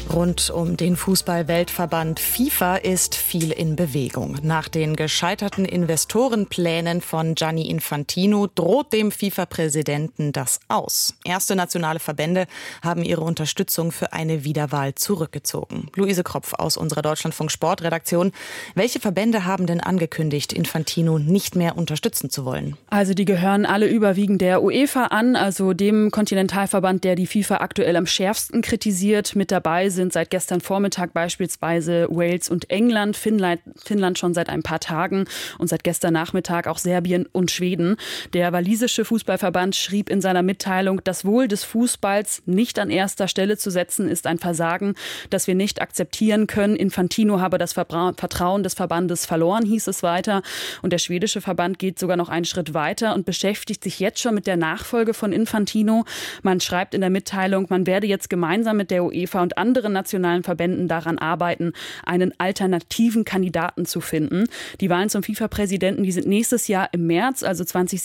Rund um den Fußball-Weltverband FIFA ist viel in Bewegung. Nach den gescheiterten Investorenplänen von Gianni Infantino droht dem FIFA-Präsidenten das aus. Erste nationale Verbände haben ihre Unterstützung für eine Wiederwahl zurückgezogen. Luise Kropf aus unserer Deutschlandfunk-Sportredaktion. Welche Verbände haben denn angekündigt, Infantino nicht mehr unterstützen zu wollen? Also die gehören alle überwiegend der UEFA an, also dem Kontinentalverband, der die FIFA aktuell am schärfsten kritisiert. Mit dabei sind seit gestern Vormittag beispielsweise Wales und England, Finnland schon seit ein paar Tagen und seit gestern Nachmittag auch Serbien und Schweden. Der walisische Fußballverband schrieb in seiner Mitteilung, das Wohl des Fußballs nicht an erster Stelle zu setzen, ist ein Versagen, das wir nicht akzeptieren können. Infantino habe das Vertrauen des Verbandes verloren, hieß es weiter. Und der schwedische Verband geht sogar noch einen Schritt weiter und beschäftigt sich jetzt schon mit der Nachfolge von Infantino. Man schreibt in der Mitteilung, man werde jetzt gemeinsam mit der UEFA und anderen nationalen Verbänden daran arbeiten, einen alternativen Kandidaten zu finden. Die Wahlen zum FIFA-Präsidenten, die sind nächstes Jahr im März, also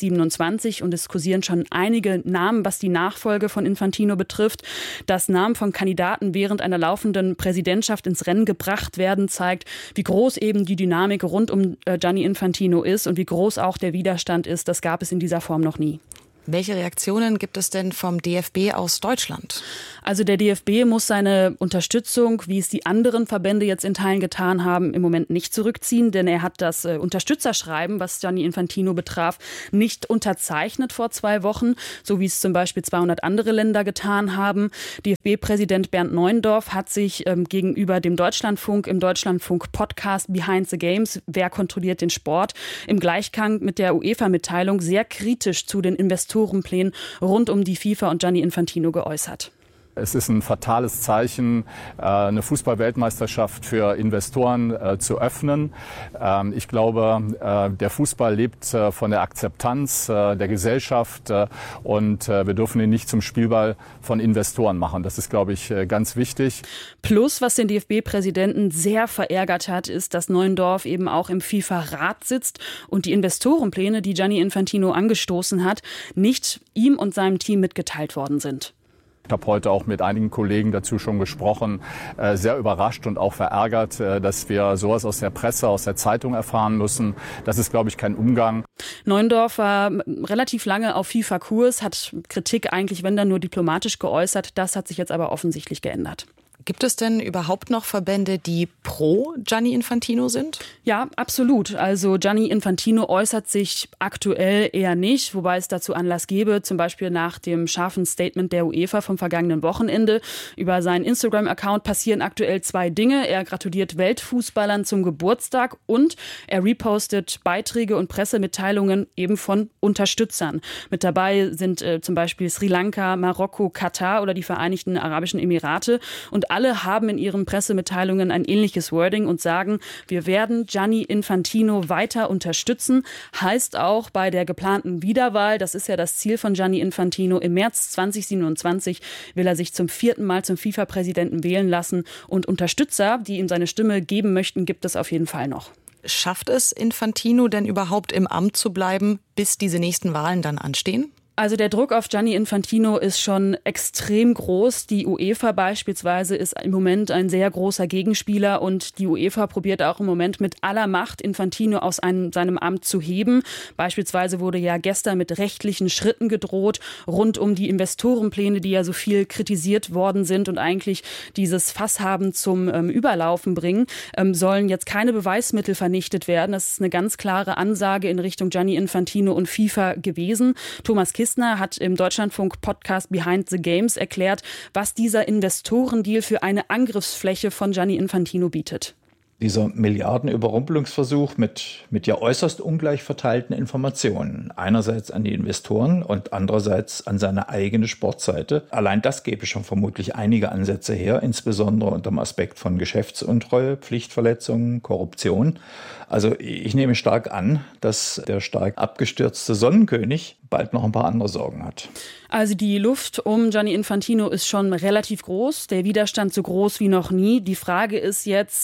2027, und es kursieren schon einige Namen, was die Nachfolge von Infantino betrifft. Dass Namen von Kandidaten während einer laufenden Präsidentschaft ins Rennen gebracht werden, zeigt, wie groß eben die Dynamik rund um Gianni Infantino ist und wie groß auch der Widerstand ist. Das gab es in dieser Form noch nie. Welche Reaktionen gibt es denn vom DFB aus Deutschland? Also der DFB muss seine Unterstützung, wie es die anderen Verbände jetzt in Teilen getan haben, im Moment nicht zurückziehen, denn er hat das Unterstützerschreiben, was Gianni Infantino betraf, nicht unterzeichnet vor 2 Wochen, so wie es zum Beispiel 200 andere Länder getan haben. DFB-Präsident Bernd Neuendorf hat sich gegenüber dem Deutschlandfunk im Deutschlandfunk-Podcast Behind the Games, wer kontrolliert den Sport, im Gleichklang mit der UEFA-Mitteilung sehr kritisch zu den Investorenplänen rund um die FIFA und Gianni Infantino geäußert. Es ist ein fatales Zeichen, eine Fußball-Weltmeisterschaft für Investoren zu öffnen. Ich glaube, der Fußball lebt von der Akzeptanz der Gesellschaft und wir dürfen ihn nicht zum Spielball von Investoren machen. Das ist, glaube ich, ganz wichtig. Plus, was den DFB-Präsidenten sehr verärgert hat, ist, dass Neuendorf eben auch im FIFA-Rat sitzt und die Investorenpläne, die Gianni Infantino angestoßen hat, nicht ihm und seinem Team mitgeteilt worden sind. Ich habe heute auch mit einigen Kollegen dazu schon gesprochen, sehr überrascht und auch verärgert, dass wir sowas aus der Presse, aus der Zeitung erfahren müssen. Das ist, glaube ich, kein Umgang. Neuendorf war relativ lange auf FIFA-Kurs, hat Kritik eigentlich, wenn dann nur diplomatisch geäußert. Das hat sich jetzt aber offensichtlich geändert. Gibt es denn überhaupt noch Verbände, die pro Gianni Infantino sind? Ja, absolut. Also Gianni Infantino äußert sich aktuell eher nicht, wobei es dazu Anlass gäbe, zum Beispiel nach dem scharfen Statement der UEFA vom vergangenen Wochenende. Über seinen Instagram-Account passieren aktuell 2 Dinge. Er gratuliert Weltfußballern zum Geburtstag und er repostet Beiträge und Pressemitteilungen eben von Unterstützern. Mit dabei sind zum Beispiel Sri Lanka, Marokko, Katar oder die Vereinigten Arabischen Emirate. Und alle haben in ihren Pressemitteilungen ein ähnliches Wording und sagen, wir werden Gianni Infantino weiter unterstützen. Heißt auch bei der geplanten Wiederwahl, das ist ja das Ziel von Gianni Infantino, im März 2027 will er sich zum 4. Mal zum FIFA-Präsidenten wählen lassen. Und Unterstützer, die ihm seine Stimme geben möchten, gibt es auf jeden Fall noch. Schafft es Infantino denn überhaupt im Amt zu bleiben, bis diese nächsten Wahlen dann anstehen? Also der Druck auf Gianni Infantino ist schon extrem groß. Die UEFA beispielsweise ist im Moment ein sehr großer Gegenspieler und die UEFA probiert auch im Moment mit aller Macht, Infantino aus seinem Amt zu heben. Beispielsweise wurde ja gestern mit rechtlichen Schritten gedroht, rund um die Investorenpläne, die ja so viel kritisiert worden sind und eigentlich dieses Fass haben zum Überlaufen bringen, sollen jetzt keine Beweismittel vernichtet werden. Das ist eine ganz klare Ansage in Richtung Gianni Infantino und FIFA gewesen. Thomas Kistner hat im Deutschlandfunk-Podcast Behind the Games erklärt, was dieser Investorendeal für eine Angriffsfläche von Gianni Infantino bietet. Dieser Milliardenüberrumpelungsversuch mit ja äußerst ungleich verteilten Informationen. Einerseits an die Investoren und andererseits an seine eigene Sportseite. Allein das gäbe schon vermutlich einige Ansätze her, insbesondere unter dem Aspekt von Geschäftsuntreue, Pflichtverletzungen, Korruption. Also ich nehme stark an, dass der stark abgestürzte Sonnenkönig bald noch ein paar andere Sorgen hat. Also die Luft um Gianni Infantino ist schon relativ groß, der Widerstand so groß wie noch nie. Die Frage ist jetzt,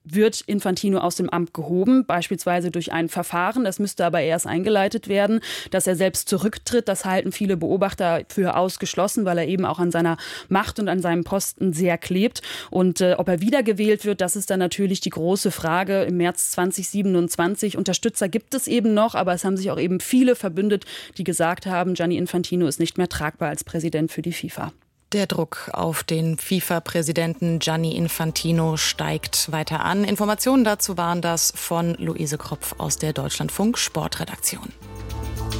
wird Infantino aus dem Amt gehoben, beispielsweise durch ein Verfahren. Das müsste aber erst eingeleitet werden. Dass er selbst zurücktritt, das halten viele Beobachter für ausgeschlossen, weil er eben auch an seiner Macht und an seinem Posten sehr klebt. Und ob er wiedergewählt wird, das ist dann natürlich die große Frage. Im März 2027 Unterstützer gibt es eben noch, aber es haben sich auch eben viele verbündet, die gesagt haben, Gianni Infantino ist nicht mehr tragbar als Präsident für die FIFA. Der Druck auf den FIFA-Präsidenten Gianni Infantino steigt weiter an. Informationen dazu waren das von Luise Kropf aus der Deutschlandfunk Sportredaktion.